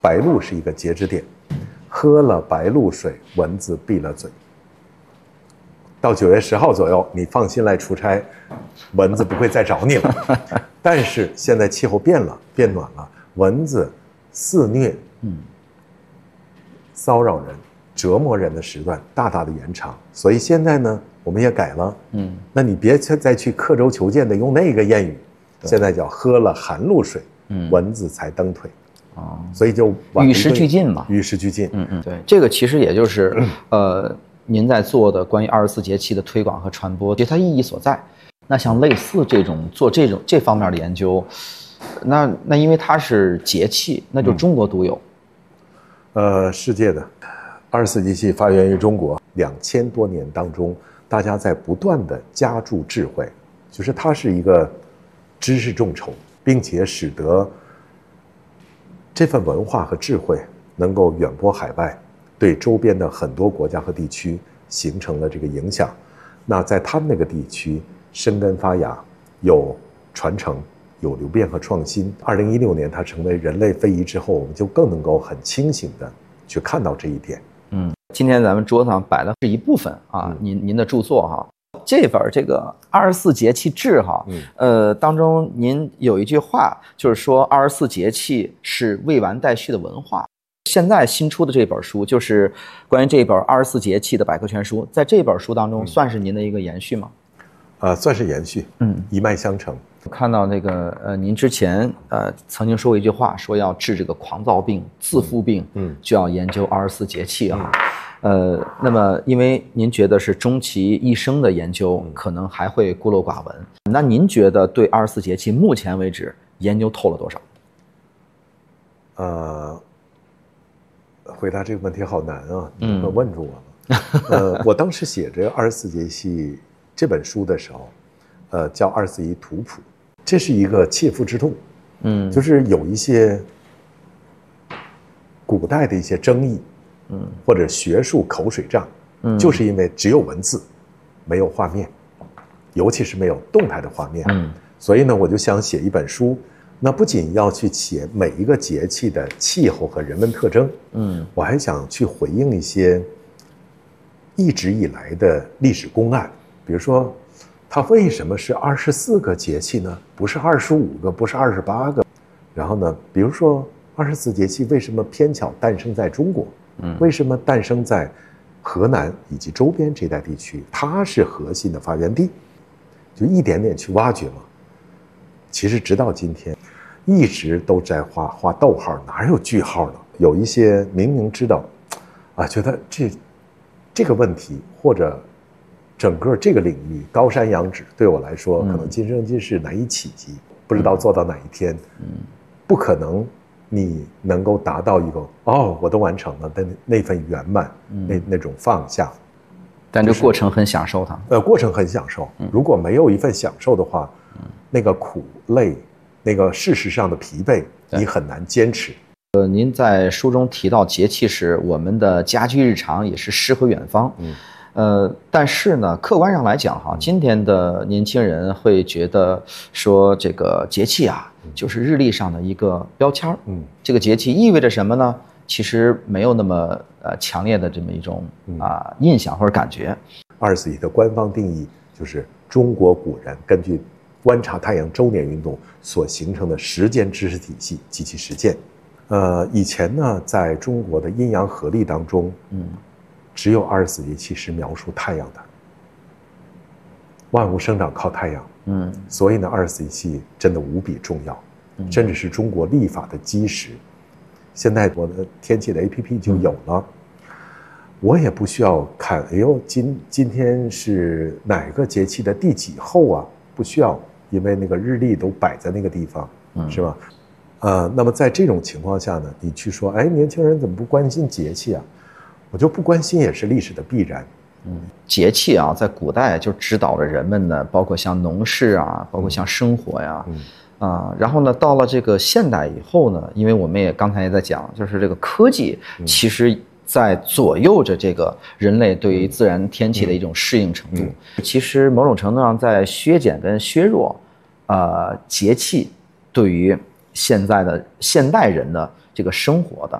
白露是一个节制点，喝了白露水，蚊子闭了嘴。到9月10号左右，你放心来出差，蚊子不会再找你了。但是现在气候变了，变暖了，蚊子肆虐，骚扰人、折磨人的时段大大的延长。所以现在呢，我们也改了，那你别再去刻舟求剑的用那个谚语，现在叫喝了寒露水，蚊子才蹬腿。所以就与时俱进嘛， 与时俱进。 对，这个其实也就是您在做的关于24节气的推广和传播，其实它意义所在。那像类似这种做这方面的研究，那因为它是节气，那就中国独有。 世界的24节气发源于中国，2000多年当中，大家在不断的加注智慧，就是它是一个知识众筹，并且使得这份文化和智慧能够远播海外，对周边的很多国家和地区形成了这个影响。那在他们那个地区生根发芽，有传承，有流变和创新。2016年它成为人类非遗之后，我们就更能够很清醒的去看到这一点。 今天咱们桌子上摆的是一部分啊，您的著作哈。这本这个24节气志哈，当中您有一句话，就是说24节气是未完待续的文化。现在新出的这本书就是关于这本24节气的百科全书，在这本书当中算是您的一个延续吗？ 算是延续，一脉相承。 我看到那个您之前曾经说过一句话，说要治这个狂躁病、自负病，就要研究24节气啊。那么因为您觉得是终其一生的研究，可能还会孤陋寡闻。那您觉得对24节气目前为止研究透了多少？ 回答这个问题好难啊，你们问住我了。我当时写这24节气这本书的时候，叫24图谱，这是一个切肤之痛。就是有一些古代的一些争议，或者学术口水仗，就是因为只有文字，没有画面，尤其是没有动态的画面。所以呢，我就想写一本书。那不仅要去写每一个节气的气候和人文特征，我还想去回应一些一直以来的历史公案，比如说，它为什么是24个节气呢？不是25个，不是28个。然后呢，比如说24节气为什么偏巧诞生在中国？为什么诞生在河南以及周边这带地区？它是核心的发源地，就一点点去挖掘嘛。其实直到今天，一直都在画逗号，哪有句号呢？有一些明明知道，觉得这个问题或者整个这个领域高山仰止，对我来说可能今生今世难以企及，不知道做到哪一天，不可能你能够达到一个我都完成了的那份圆满，那种放下。 但这过程很享受它。 过程很享受。如果没有一份享受的话，那个苦累，那个事实上的疲惫，你很难坚持。 您在书中提到节气时，我们的家居日常也是诗和远方。但是呢，客观上来讲哈，今天的年轻人会觉得说这个节气啊，就是日历上的一个标签。这个节气意味着什么呢？其实没有那么强烈的这么一种印象或者感觉。 24节气的官方定义就是中国古人根据观察太阳周年运动所形成的时间知识体系及其实践。以前呢，在中国的阴阳合历当中，只有24节气是描述太阳的，万物生长靠太阳。所以呢，24节气真的无比重要，甚至是中国历法的基石。现在我的天气的 APP 就有了，我也不需要看，今天是哪个节气的第几候啊？不需要，因为那个日历都摆在那个地方，是吧？那么在这种情况下呢，你去说，年轻人怎么不关心节气啊？我就不关心也是历史的必然。 节气啊，在古代就指导着人们呢，包括像农事啊，包括像生活呀，然后呢，到了这个现代以后呢，因为我们也刚才也在讲，就是这个科技其实在左右着这个人类对于自然天气的一种适应程度，其实某种程度上在削减跟削弱节气对于现代人的这个生活的。